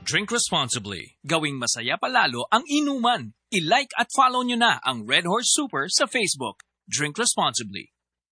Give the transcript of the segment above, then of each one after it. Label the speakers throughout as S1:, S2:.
S1: Drink responsibly. Gawing masaya palalo ang inuman. I-like at follow nyo na ang Red Horse Super sa Facebook. Drink responsibly.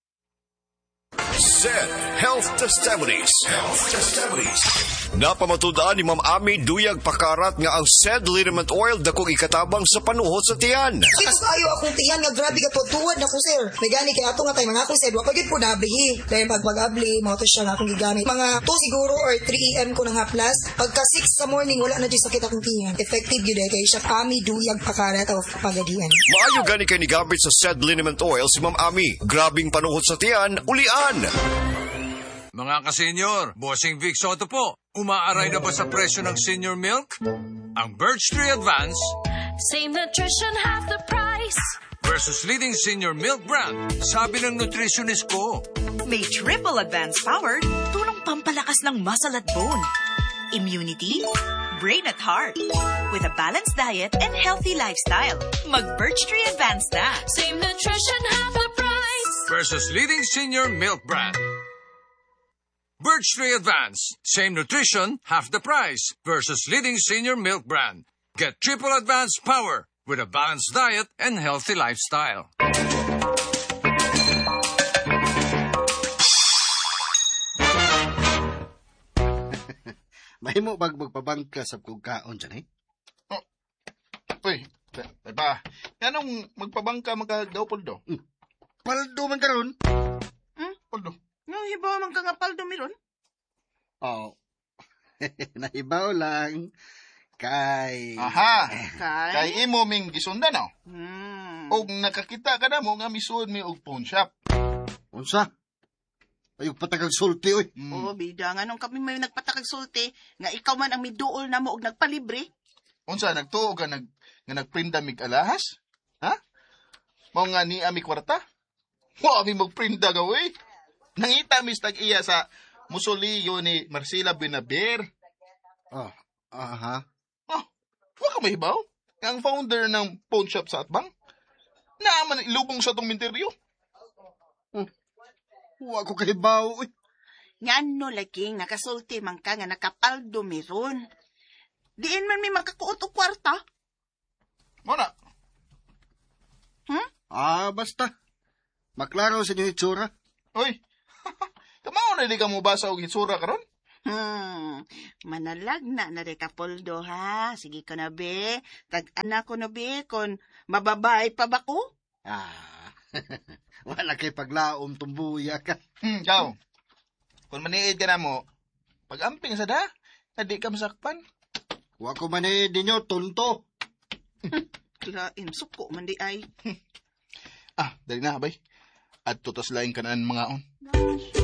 S2: SED Health Testimonies. Napamatudaan ni Ma'am Ami Duyag Pakarat nga ang SED liniment oil dakong ikatabang sa panuhot sa tiyan.
S3: Ito kayo akong tiyan nga grabe ka tuwad na ko sir. May gani kay ato nga tayo mga akong SED. Wapagid po nablihi. Dahil pag-abli, mga to siya nga akong gigamit. Mga 2 siguro or 3 AM ko ng haplas. Pagka 6 sa morning, wala na di sakit akong tiyan. Effective yun kay siya Ami Duyag Pakarat of Pagadian.
S2: Maayo gani kay nigabit sa SED liniment oil si Ma'am Ami. Grabing panuhot sa tiyan, ulian.
S4: Mga ka-senior, Bossing Vic Soto po. Umaaray na ba sa presyo ng senior milk? Ang Birch Tree Advance
S5: Same nutrition, half the price.
S4: versus leading senior milk brand. Sabi ng nutritionist ko.
S6: May triple advanced power, tulong pampalakas ng muscle at bone, immunity, brain at heart. With a balanced diet and healthy lifestyle, mag-Birch Tree Advance na.
S5: Same nutrition, half the price.
S4: Versus leading senior milk brand. Birch Tree Advance. Same nutrition, half the price. Versus leading senior milk brand. Get triple advanced power with a balanced diet and healthy lifestyle.
S7: Mahimo bag magpabangka sa kong kaon dyan, eh?
S8: Uy, ba? Anong magpabangka daw, Poldo?
S7: Paldo man karon.
S8: Poldo?
S6: Yung hibaw man ka nga paldo miron?
S7: Oh, nahibaw lang. Kay...
S8: Aha!
S6: Kay?
S8: Kay imo ming gisunda na. O nakakita ka na mo nga misuod mi og pawn shop.
S7: Unsa? Ayok patakag sulti, oy.
S6: Oo, bida nga nung kami may nagpatakag sulti, nga ikaw man ang miduol na mo og nagpalibre.
S8: Unsa nagtuo ka nga nagprinda mig alahas? Ha? Mao nga ni ami kwarta? Mo ami magprinda gawi. Nangita mis tag iya sa Musolio ni Marcela Benaber.
S7: Oh, aha.
S8: Wa ka mahibaw? Ang founder ng pawn shop sa Atbang? Naaman ilubong sa tong minteryo.
S7: Wa ko kahibaw, oy.
S6: Ngano lagi nakasulti man ka nga nakapaldo miron. Diin man may makakuot o kwarta.
S8: Mo na.
S7: Basta. Maklaro sa inyo itsura.
S8: Oy. Kamao na di ka mo basa og hitsura karon?
S6: Manalag na rin ka, Poldo, ha? Sige ko na, be. Tag-anak ko na, be, kung mababay pa ba ko?
S7: Wala kay paglaom tumbuya ka.
S8: Ikaw. Kung maniid ka na mo, pag-amping sa da, na di ka masakpan.
S7: Wa ko man ninyo, tonto.
S6: Lain, suko man di ay.
S8: Dali na, bay. At tutos laing kanaan mga on.